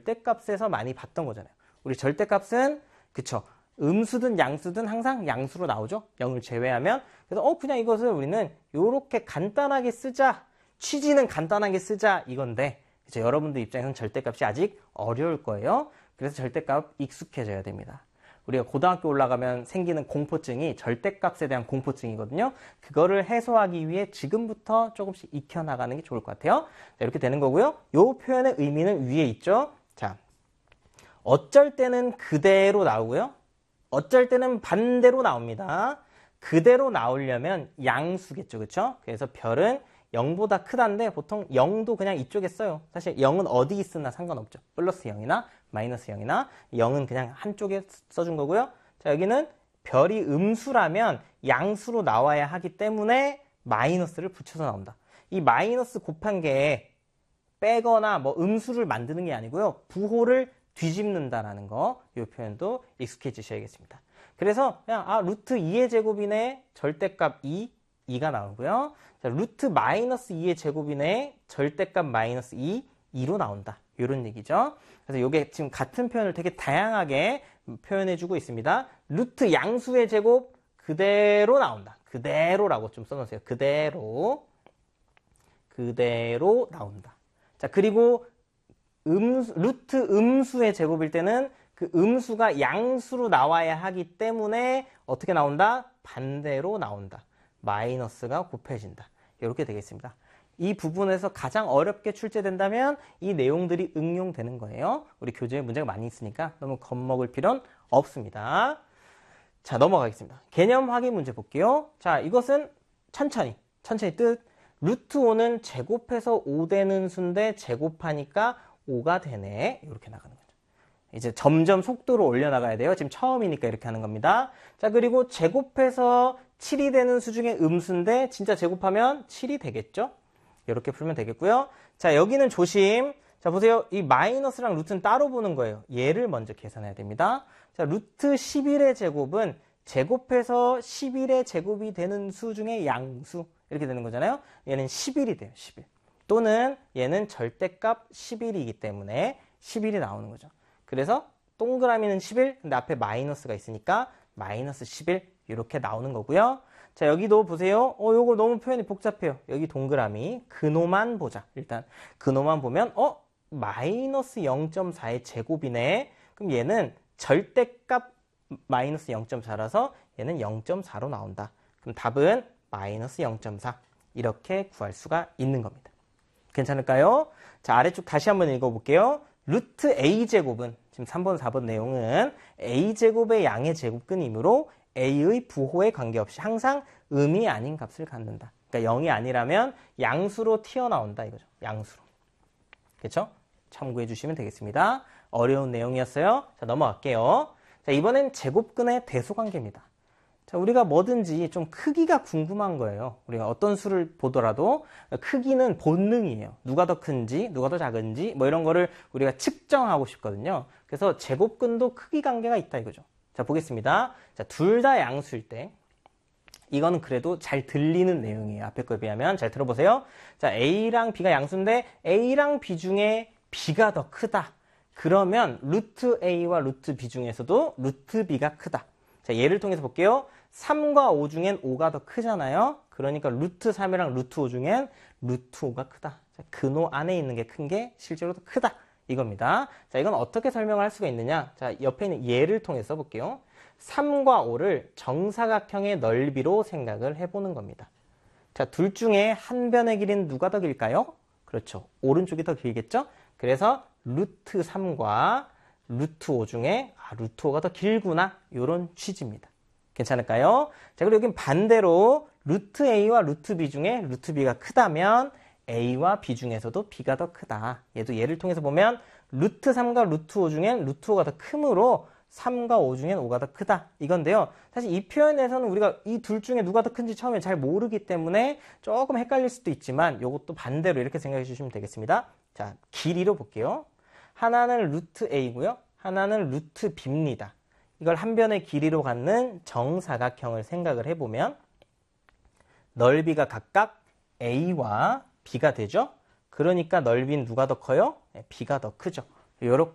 절대값에서 많이 봤던 거잖아요. 우리 절대값은 그쵸, 음수든 양수든 항상 양수로 나오죠. 0을 제외하면. 그래서 그냥 이것을 우리는 이렇게 간단하게 쓰자, 취지는 간단하게 쓰자 이건데, 그쵸, 여러분들 입장에서는 절대값이 아직 어려울 거예요. 그래서 절대값 익숙해져야 됩니다. 우리가 고등학교 올라가면 생기는 공포증이 절대값에 대한 공포증이거든요. 그거를 해소하기 위해 지금부터 조금씩 익혀나가는 게 좋을 것 같아요. 자, 이렇게 되는 거고요. 이 표현의 의미는 위에 있죠. 자, 어쩔 때는 그대로 나오고요. 어쩔 때는 반대로 나옵니다. 그대로 나오려면 양수겠죠. 그렇죠? 그래서 별은 0보다 크다인데 보통 0도 그냥 이쪽에 써요. 사실 0은 어디 있으나 상관없죠. 플러스 0이나 마이너스 0이나 0은 그냥 한쪽에 써준 거고요. 자, 여기는 별이 음수라면 양수로 나와야 하기 때문에 마이너스를 붙여서 나온다. 이 마이너스 곱한 게 빼거나 뭐 음수를 만드는 게 아니고요. 부호를 뒤집는다라는 거, 이 표현도 익숙해지셔야겠습니다. 그래서 그냥 루트 2의 제곱이네 절대값 2가 나오고요. 자, 루트 마이너스 2의 제곱이네 절대값 마이너스 2로 나온다. 이런 얘기죠. 그래서 이게 지금 같은 표현을 되게 다양하게 표현해주고 있습니다. 루트 양수의 제곱 그대로 나온다. 그대로라고 좀 써놓으세요. 그대로 나온다. 자, 그리고 루트 음수의 제곱일 때는 그 음수가 양수로 나와야 하기 때문에 어떻게 나온다? 반대로 나온다. 마이너스가 곱해진다. 이렇게 되겠습니다. 이 부분에서 가장 어렵게 출제된다면 이 내용들이 응용되는 거예요. 우리 교재에 문제가 많이 있으니까 너무 겁먹을 필요는 없습니다. 자, 넘어가겠습니다. 개념 확인 문제 볼게요. 자, 이것은 천천히 뜻. 루트 5는 제곱해서 5 되는 수인데 제곱하니까 5가 되네. 이렇게 나가는 거죠. 이제 점점 속도를 올려나가야 돼요. 지금 처음이니까 이렇게 하는 겁니다. 자, 그리고 제곱해서 7이 되는 수 중에 음수인데 진짜 제곱하면 7이 되겠죠? 이렇게 풀면 되겠고요. 자, 여기는 조심. 자, 보세요. 이 마이너스랑 루트는 따로 보는 거예요. 얘를 먼저 계산해야 됩니다. 자, 루트 11의 제곱은 제곱해서 11의 제곱이 되는 수 중에 양수. 이렇게 되는 거잖아요. 얘는 11이 돼요. 11. 또는 얘는 절대값 11이기 때문에 11이 나오는 거죠. 그래서 동그라미는 11, 근데 앞에 마이너스가 있으니까 마이너스 11 이렇게 나오는 거고요. 자, 여기도 보세요. 요거 너무 표현이 복잡해요. 여기 동그라미 근호만 보자. 일단 근호만 보면 마이너스 0.4의 제곱이네. 그럼 얘는 절대값 마이너스 0.4라서 얘는 0.4로 나온다. 그럼 답은 마이너스 0.4 이렇게 구할 수가 있는 겁니다. 괜찮을까요? 자, 아래쪽 다시 한번 읽어볼게요. 루트 a제곱은 지금 3번, 4번 내용은 a제곱의 양의 제곱근이므로 a의 부호에 관계없이 항상 음이 아닌 값을 갖는다. 그러니까 0이 아니라면 양수로 튀어나온다 이거죠. 양수로. 그렇죠? 참고해 주시면 되겠습니다. 어려운 내용이었어요. 자, 넘어갈게요. 자, 이번엔 제곱근의 대소관계입니다. 자, 우리가 뭐든지 좀 크기가 궁금한 거예요. 우리가 어떤 수를 보더라도 크기는 본능이에요. 누가 더 큰지, 누가 더 작은지 뭐 이런 거를 우리가 측정하고 싶거든요. 그래서 제곱근도 크기 관계가 있다 이거죠. 자, 보겠습니다. 자, 둘 다 양수일 때 이거는 그래도 잘 들리는 내용이에요. 앞에 거에 비하면. 잘 들어보세요. 자, A랑 B가 양수인데 A랑 B 중에 B가 더 크다. 그러면 루트 A와 루트 B 중에서도 루트 B가 크다. 자, 예를 통해서 볼게요. 3과 5 중엔 5가 더 크잖아요. 그러니까 루트 3이랑 루트 5 중엔 루트 5가 크다. 자, 근호 안에 있는 게 큰 게 실제로 더 크다. 이겁니다. 자, 이건 어떻게 설명을 할 수가 있느냐. 자, 옆에 있는 예를 통해서 볼게요. 3과 5를 정사각형의 넓이로 생각을 해보는 겁니다. 자, 둘 중에 한 변의 길이는 누가 더 길까요? 그렇죠. 오른쪽이 더 길겠죠? 그래서 루트 3과 루트 5 중에 루트 5가 더 길구나. 이런 취지입니다. 괜찮을까요? 자, 그리고 여긴 반대로 루트 A와 루트 B 중에 루트 B가 크다면 A와 B 중에서도 B가 더 크다. 얘도 예를 통해서 보면 루트 3과 루트 5 중엔 루트 5가 더 크므로 3과 5 중엔 5가 더 크다. 이건데요. 사실 이 표현에서는 우리가 이 둘 중에 누가 더 큰지 처음에 잘 모르기 때문에 조금 헷갈릴 수도 있지만 이것도 반대로 이렇게 생각해 주시면 되겠습니다. 자, 길이로 볼게요. 하나는 루트 A고요. 하나는 루트 B입니다. 이걸 한 변의 길이로 갖는 정사각형을 생각을 해보면 넓이가 각각 A와 B가 되죠. 그러니까 넓이는 누가 더 커요? B가 더 크죠. 이렇게